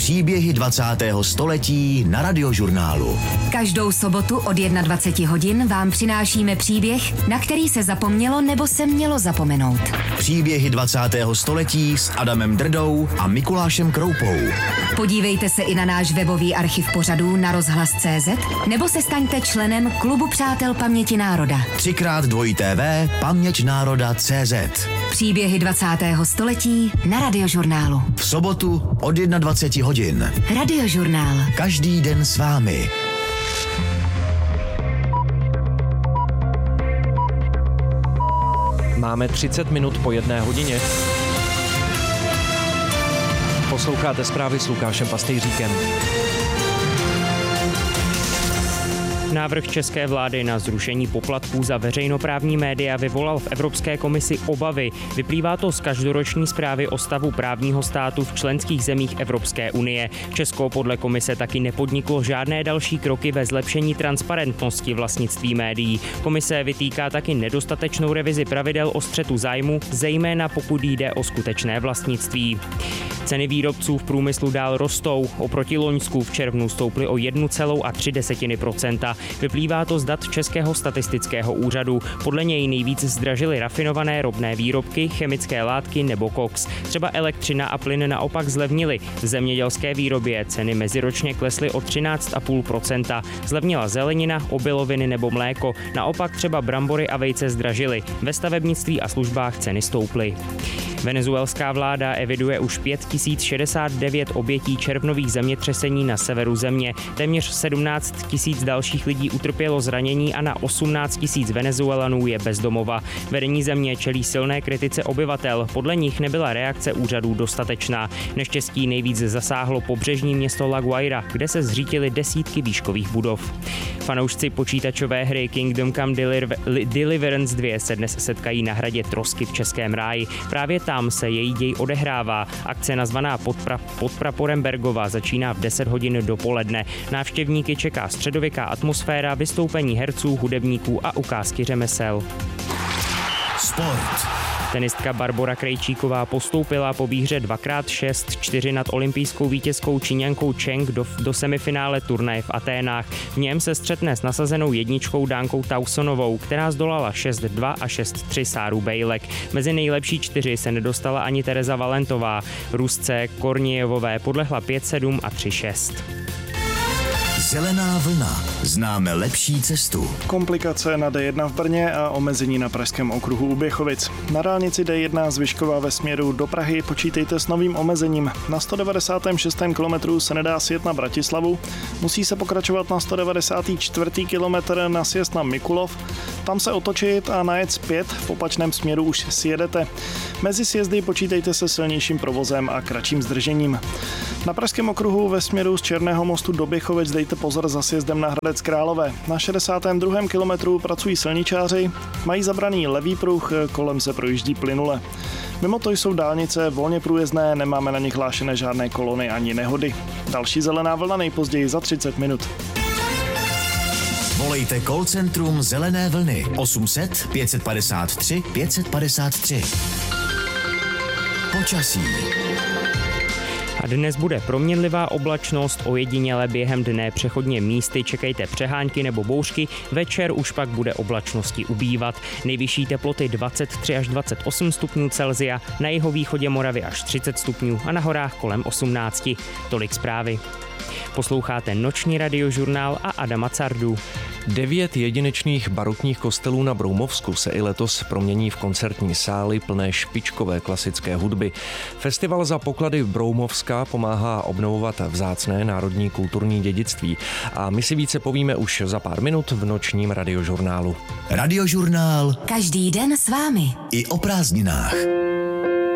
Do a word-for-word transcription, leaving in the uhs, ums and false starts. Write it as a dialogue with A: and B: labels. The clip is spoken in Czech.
A: Příběhy dvacátého století na Radiožurnálu.
B: Každou sobotu od dvacet jedna hodin vám přinášíme příběh, na který se zapomnělo nebo se mělo zapomenout.
A: Příběhy dvacátého století s Adamem Drdou a Mikulášem Kroupou.
B: Podívejte se i na náš webový archiv pořadů na rozhlas tečka cé zet nebo se staňte členem Klubu přátel paměti národa.
A: Třikrát dvojité V paměť národa tečka cé zet.
B: Příběhy dvacátého století na Radiožurnálu.
A: V sobotu od dvacet jedna hodin.
B: Radiožurnál.
A: Každý den s vámi.
C: Máme třicet minut po jedné hodině. Posloucháte zprávy s Lukášem Pastejříkem.
D: Návrh české vlády na zrušení poplatků za veřejnoprávní média vyvolal v Evropské komisi obavy. Vyplývá to z každoroční zprávy o stavu právního státu v členských zemích Evropské unie. Česko podle komise taky nepodniklo žádné další kroky ve zlepšení transparentnosti vlastnictví médií. Komise vytýká taky nedostatečnou revizi pravidel o střetu zájmu, zejména pokud jde o skutečné vlastnictví. Ceny výrobců v průmyslu dál rostou. Oproti loňsku v červnu stouply o jedna celá tři procenta. Vyplývá to z dat Českého statistického úřadu. Podle něj nejvíc zdražily rafinované ropné výrobky, chemické látky nebo koks. Třeba elektřina a plyn naopak zlevnily. V zemědělské výrobě ceny meziročně klesly o třináct celá pět procenta. Zlevnila zelenina, obiloviny nebo mléko. Naopak třeba brambory a vejce zdražily. Ve stavebnictví a službách ceny stouply. Venezuelská vláda eviduje už pět tisíc šedesát devět obětí červnových zemětřesení na severu země. Téměř sedmnáct tisíc dalších lidí utrpělo zranění a na osmnáct tisíc Venezuelanů je bez domova. Vedení země čelí silné kritice obyvatel. Podle nich nebyla reakce úřadů dostatečná. Neštěstí nejvíc zasáhlo pobřežní město La Guaira, kde se zřítily desítky výškových budov. Fanoušci počítačové hry Kingdom Come Deliverance dva se dnes setkají na hradě Trosky v Českém ráji. Právě tam se její děj odehrává. Akce nazvaná pod, pra, pod praporem Bergova začíná v deset hodin dopoledne. Návštěvníky čeká středověká atmosféra, vystoupení herců, hudebníků a ukázky řemesel.
A: Sport.
D: Tenistka Barbora Krejčíková postoupila po výhře dva krát šest čtyři nad olympijskou vítězkou Číňankou Cheng do, do semifinále turnaje v Aténách. V něm se střetne s nasazenou jedničkou Dánkou Tausonovou, která zdolala šest dva a šest tři Sáru Bejlek. Mezi nejlepší čtyři se nedostala ani Tereza Valentová. Rusce Korniejevové podlehla pět sedm a tři šest.
A: Zelená vlna. Známe lepší cestu.
E: Komplikace na D jedna v Brně a omezení na pražském okruhu u Běchovic. Na dálnici D jedna z Vyškova ve směru do Prahy počítejte s novým omezením. Na sto devadesátém šestém kilometru se nedá sjet na Bratislavu. Musí se pokračovat na sto devadesátém čtvrtém kilometru na sjezd na Mikulov. Tam se otočit a najet zpět, v opačném směru už sjedete. Mezi sjezdy počítejte se silnějším provozem a kratším zdržením. Na pražském okruhu ve směru z Černého mostu do Běchovic dejte pozor za sjezdem na Hradec Králové. Na šedesátém druhém kilometru pracují silničáři, mají zabraný levý pruh, kolem se projíždí plynule. Mimo to jsou dálnice volně průjezdné, nemáme na nich hlášené žádné kolony ani nehody. Další zelená vlna nejpozději za třicet minut.
A: Volejte call centrum Zelené vlny osm set pět padesát tři pět padesát tři. Počasí.
D: A dnes bude proměnlivá oblačnost, ojediněle během dne přechodně místy čekejte přehánky nebo bouřky, večer už pak bude oblačnosti ubývat. Nejvyšší teploty dvacet tři až dvacet osm stupňů Celsia, na jihovýchodě Moravy až třicet stupňů a na horách kolem osmnáct. Tolik zprávy. Posloucháte noční radiožurnál a Adama Cardu.
C: Devět jedinečných barokních kostelů na Broumovsku se i letos promění v koncertní sály plné špičkové klasické hudby. Festival za poklady Broumovska pomáhá obnovovat vzácné národní kulturní dědictví. A my si více povíme už za pár minut v nočním radiožurnálu.
A: Radiožurnál.
B: Každý den s vámi.
A: I o prázdninách.